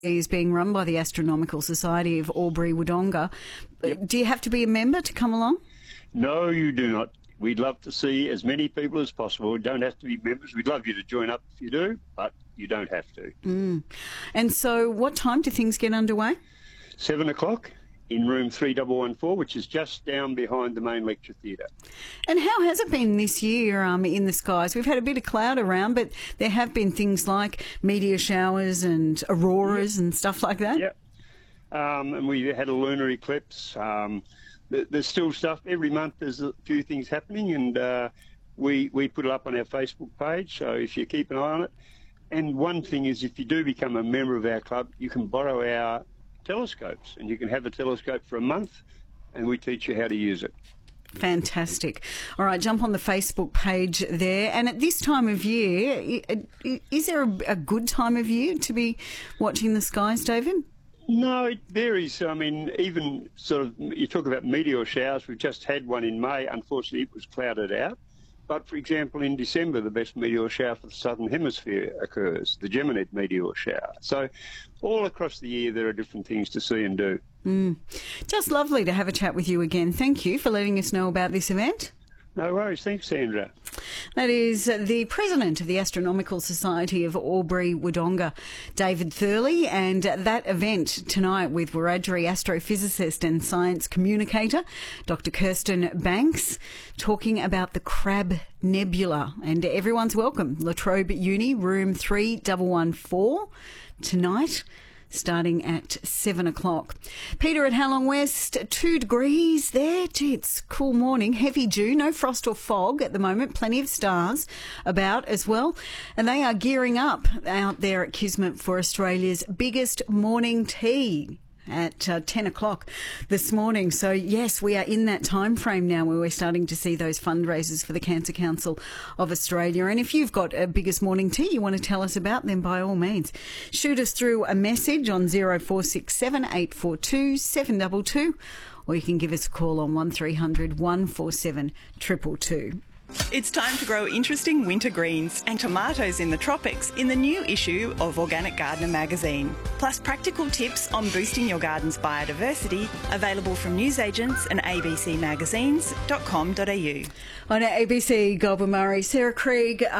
is being run by the Astronomical Society of Albury-Wodonga. Yep. Do you have to be a member to come along? No, you do not. We'd love to see as many people as possible. You don't have to be members. We'd love you to join up if you do, but you don't have to. And so what time do things get underway? 7 o'clock in room 3114, which is just down behind the main lecture theatre. And how has it been this year in the skies? We've had a bit of cloud around, but there have been things like meteor showers and auroras and stuff like that? Yep. And we had a lunar eclipse. There's still stuff. Every month there's a few things happening, and we put it up on our Facebook page, so if you keep an eye on it. And one thing is, if you do become a member of our club, you can borrow our telescopes, and you can have a telescope for a month, and we teach you how to use it. Fantastic. All right, jump on the Facebook page there. And at this time of year, is there a good time of year to be watching the skies, David? No, it varies. I mean, even sort of, you talk about meteor showers. We've just had one in May. Unfortunately, it was clouded out. But, for example, in December, the best meteor shower for the Southern Hemisphere occurs, the Geminid meteor shower. So all across the year, there are different things to see and do. Just lovely to have a chat with you again. Thank you for letting us know about this event. No worries. Thanks, Sandra. That is the President of the Astronomical Society of Albury-Wodonga, David Thurley, and that event tonight with Wiradjuri astrophysicist and science communicator, Dr. Kirsten Banks, talking about the Crab Nebula. And everyone's welcome. La Trobe Uni, room 3114, tonight, starting at 7 o'clock. Peter at Halong West, 2 degrees there. Gee, it's a cool morning. Heavy dew, no frost or fog at the moment. Plenty of stars about as well. And they are gearing up out there at Kismet for Australia's biggest morning tea at 10 o'clock this morning. So, yes, we are in that time frame now where we're starting to see those fundraisers for the Cancer Council of Australia. And if you've got a biggest morning tea you want to tell us about, then by all means, shoot us through a message on 0467 842 722, or you can give us a call on 1300 147 222. It's time to grow interesting winter greens and tomatoes in the tropics in the new issue of Organic Gardener magazine. Plus practical tips on boosting your garden's biodiversity, available from newsagents and abcmagazines.com.au. On ABC, Goulburn Murray, Sarah Krieg.